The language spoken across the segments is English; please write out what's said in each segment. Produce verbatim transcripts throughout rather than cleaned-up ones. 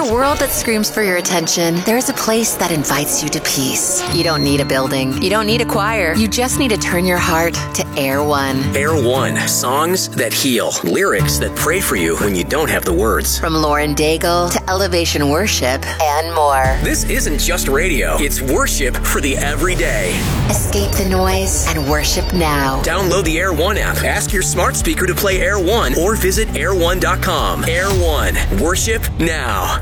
a world that screams for your attention, there's a place that invites you to peace. You don't need a building. You don't need a choir. You just need to turn your heart to Air One. Air One. Songs that heal. Lyrics that pray for you when you don't have the words. From Lauren Daigle to Elevation Worship and more. This isn't just radio. It's worship for the everyday. Escape the noise and worship now. Download the Air One app. Ask your smart speaker to play Air One or visit air one dot com. Air One. Worship now.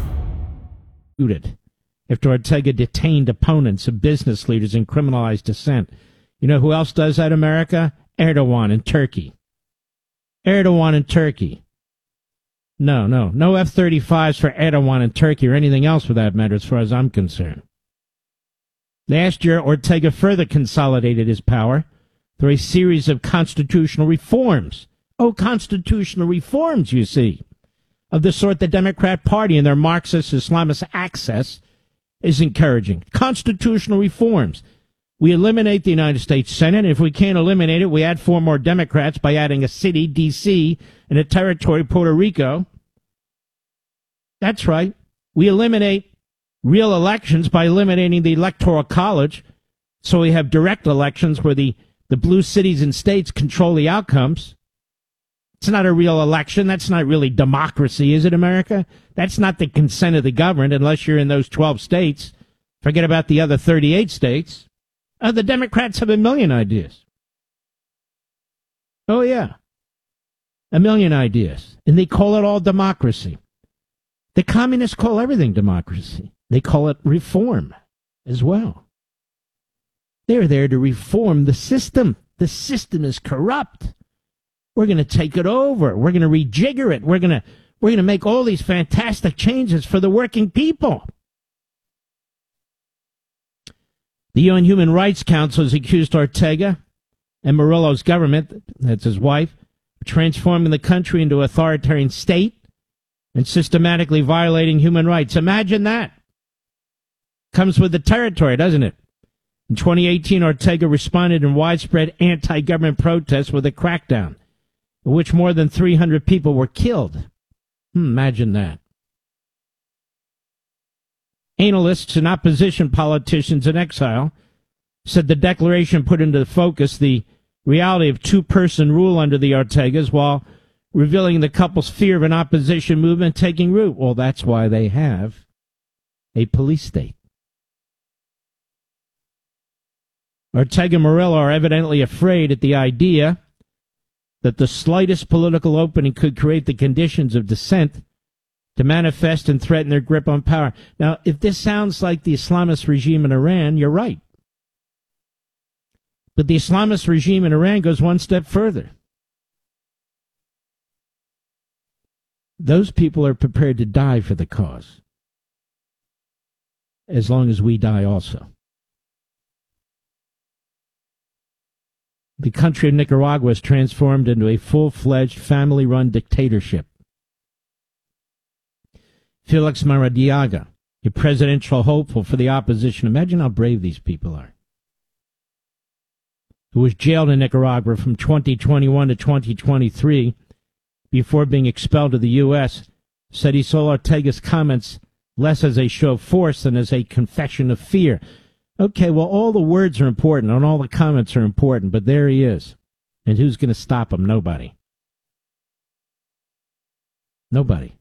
After Ortega detained opponents and business leaders and criminalized dissent. You know who else does that, America? Erdogan in Turkey. Erdogan in Turkey. No, no. No F thirty-fives for Erdogan in Turkey or anything else for that matter as far as I'm concerned. Last year, Ortega further consolidated his power through a series of constitutional reforms. Oh, constitutional reforms, you see, of the sort the Democrat Party and their Marxist Islamist access is encouraging. Constitutional reforms. We eliminate the United States Senate. If we can't eliminate it, we add four more Democrats by adding a city, D C, and a territory, Puerto Rico. That's right. We eliminate real elections by eliminating the Electoral College, so we have direct elections where the, the blue cities and states control the outcomes. It's not a real election. That's not really democracy, is it, America? That's not the consent of the government unless you're in those twelve states. Forget about the other thirty-eight states. Uh, the Democrats have a million ideas. Oh, yeah. A million ideas. And they call it all democracy. The communists call everything democracy. They call it reform as well. They're there to reform the system. The system is corrupt. We're going to take it over. We're going to rejigger it. We're going to we're going to make all these fantastic changes for the working people. The U N Human Rights Council has accused Ortega and Murillo's government, that's his wife, of transforming the country into an authoritarian state and systematically violating human rights. Imagine that. Comes with the territory, doesn't it? In twenty eighteen, Ortega responded in widespread anti-government protests with a crackdown, in which more than three hundred people were killed. Hmm, imagine that. Analysts and opposition politicians in exile said the declaration put into focus the reality of two-person rule under the Ortegas while revealing the couple's fear of an opposition movement taking root. Well, that's why they have a police state. Ortega and Murillo are evidently afraid at the idea that the slightest political opening could create the conditions of dissent to manifest and threaten their grip on power. Now, if this sounds like the Islamist regime in Iran, you're right. But the Islamist regime in Iran goes one step further. Those people are prepared to die for the cause, as long as we die also. The country of Nicaragua is transformed into a full-fledged family-run dictatorship. Felix Maradiaga, a presidential hopeful for the opposition. Imagine how brave these people are. Who was jailed in Nicaragua from twenty twenty-one to twenty twenty-three before being expelled to the U S, said he saw Ortega's comments less as a show of force than as a confession of fear. Okay, well, all the words are important and all the comments are important, but there he is. And who's going to stop him? Nobody. Nobody.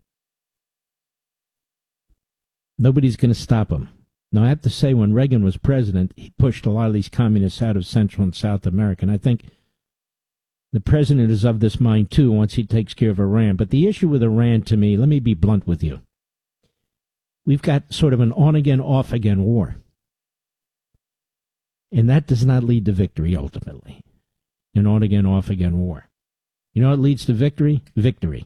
Nobody's going to stop him. Now, I have to say, when Reagan was president, he pushed a lot of these communists out of Central and South America. And I think the president is of this mind, too, once he takes care of Iran. But the issue with Iran, to me, let me be blunt with you. We've got sort of an on-again, off-again war. And that does not lead to victory, ultimately. An on-again, off-again war. You know what leads to victory? Victory.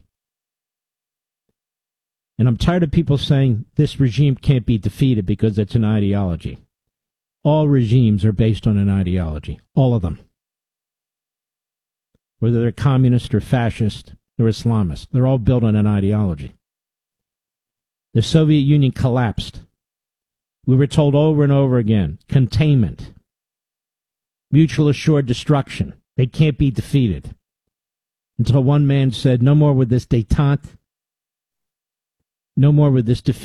And I'm tired of people saying this regime can't be defeated because it's an ideology. All regimes are based on an ideology. All of them. Whether they're communist or fascist or Islamist, they're all built on an ideology. The Soviet Union collapsed. We were told over and over again, containment, mutual assured destruction. They can't be defeated. Until one man said, no more with this détente. No more with this defeat.